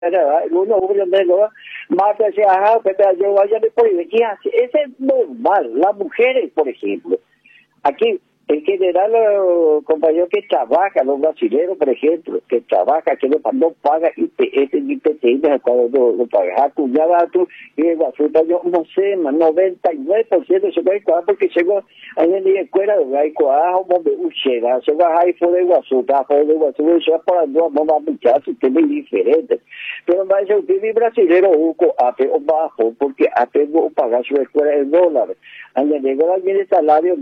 uno mata ese ajá, pero yo vaya de por ahí. Ese es normal. Las mujeres, por ejemplo, aquí en general los compañeros que trabajan, los brasileños, por ejemplo, que trabajan, que no pagan IPS ni IPTI, cuando lo pagan, cuñada tú, y el basura, yo no sé, más 99% se puede pagar porque llegó ahí en la escuela, hay coajo, donde llega, se va ahí fuera de basura, se va por las dos, no va a muchar, sistema diferente. Pero más yo viví brasileño, uco, ape o bajo, porque ape no pagar su escuela en dólares. Allá llegó alguien de salario,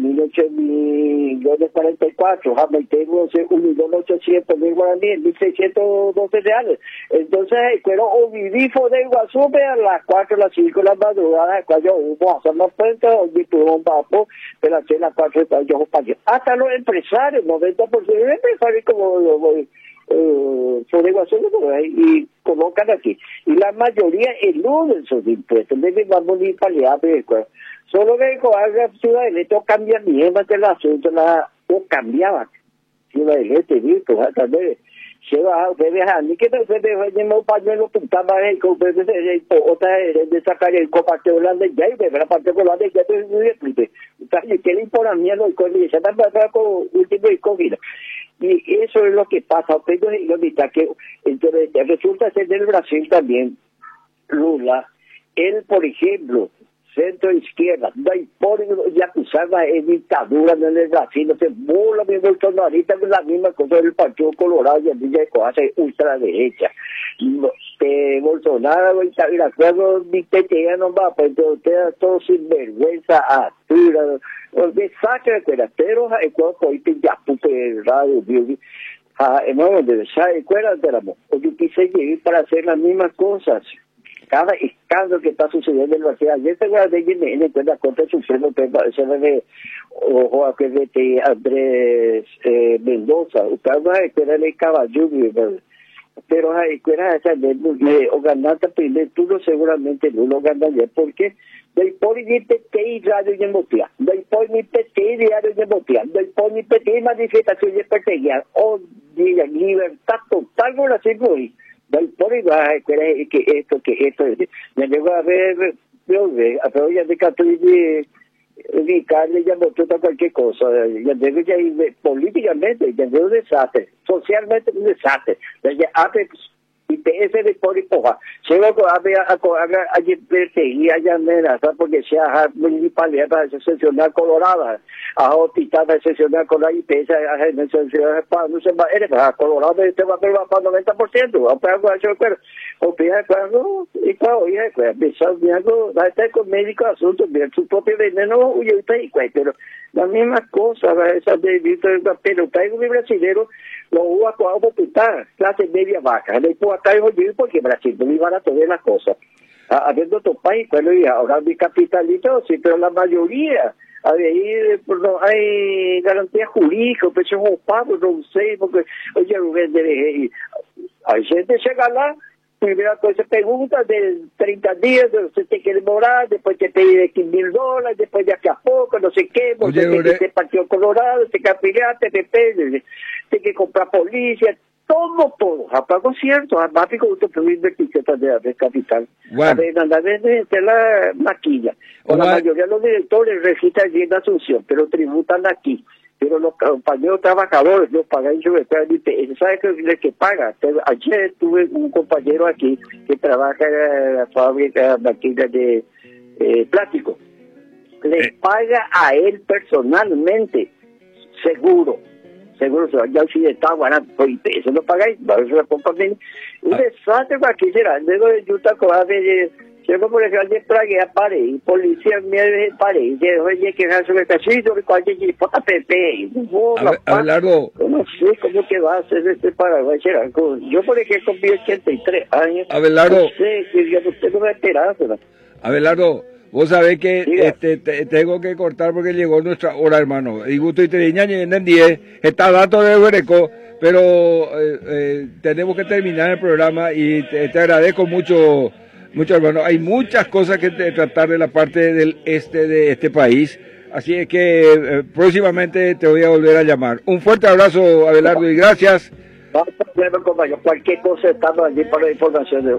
1.844.000, jamás tengo 1.800.000 guaraníes, 1.612 reales. Entonces, pero o viví fue de Iguazú, a las 4, las 5 de la madrugada, cuando hubo a hacer más cuenta, o vi tuvo un papo, pero a las 4 yo pagué. Hasta los empresarios, 90% de los empresarios como fue de Iguazú, y colocan aquí. Y la mayoría eluden sus impuestos, deben vamos a ir para allá, solo que la Ciudad del Este cambia bien más del asunto, o cambiaba Ciudad del Este, ¿viste? También se va, ustedes a mí que ustedes ven un pañuelo puntaba otra de sacar el copate holandés ya y ver la parte holandés ya te expliqué. Entonces, ¿qué le importa a mí a los colegios? Ya está con último y comida. Y eso es lo que pasa. Pero que entonces resulta ser del Brasil también, Lula, él, por ejemplo, centro izquierda, no hay por y acusada de dictadura en el Brasil, no se burla mi bolsonarista con la misma cosa del Partido Colorado y el Villa de Coaza ultraderecha. Bolsonaro y de acuerdo ni te no va, pues usted todo sin vergüenza, altura, desastre de pero el cuerpo y ya pupe radio, no, de esa escuela de la yo quise llegar para hacer las mismas cosas. Cada escándalo que está sucediendo en la ciudad, ayer se va a ver en cuenta contra el Supremo, se ve ojo a que de Andrés Mendoza, usted va a esperar el caballo, pero a escuela esa o ganar primer turno seguramente no lo ganaría, porque doy por ni PT radio de Motia, doy por ni PT diario de Motia, doy por ni PT manifestación de perseguir, o de libertad total por así hoy. Del por igual que esto me llegó a ver a través de de carne ya no toda cualquier cosa ya debe ya políticamente ya debe un desastre socialmente un desastre ya hace y ese de por y poja se va a allí perseguir allá amenaza porque se ha municipalidad para excepcional colorada a hospital para excepcional con la IPS a no se va a colorado te va a perder para 90% a pago a chocar o pide cuando y claro y pensar algo va a estar con médico asunto de su propio veneno y pero la misma cosa esa de pero traigo un brasileño lo hubo a hospital clase media baja le puedo acá porque Brasil no iba a todas las cosas habiendo otro país bueno y ahora mi capitalito sí pero la mayoría ahí no hay garantía jurídica pues son pagos no sé porque oye hay gente llega lá primera cosa pregunta de 30 días, usted te quiere morar, después te pide $15,000, después de aquí a poco, no sé qué, porque te Partido Colorado, te que afiliarte, te que comprar policía, todo, apago cierto, además que usted puede invertir de capital. Bueno. A ver, anda de la maquilla. La mayoría de los directores registran allí en Asunción, pero tributan aquí. Pero los compañeros trabajadores los pagan sobre todo el IPS. ¿Sabe qué es el que paga? Ayer tuve un compañero aquí que trabaja en la fábrica de máquinas de plástico. Le paga a él personalmente seguro se ya occidental, bueno, pues IPS no pagáis, eso la compañía. Un desastre aquí será. Luego de Utah, Llego por ejemplo de prague a Paris, policía me de Paris, oye que hace un castillo de cualquier pota Pepe, Abelardo, no sé cómo que va a hacer este Paraguay, yo por ejemplo vi 83 años, Abelardo, no sé, que ya usted no va a esperar, Abelardo, vos sabés que tengo que cortar porque llegó nuestra hora, hermano, y gusto y tereña en 10, está dato de Bereco, pero tenemos que terminar el programa y te agradezco mucho, hermano. Hay muchas cosas que tratar de la parte del este de este país, así es que próximamente te voy a volver a llamar. Un fuerte abrazo, Abelardo, y gracias No hay problema, compañero. Cualquier cosa estamos allí para la información.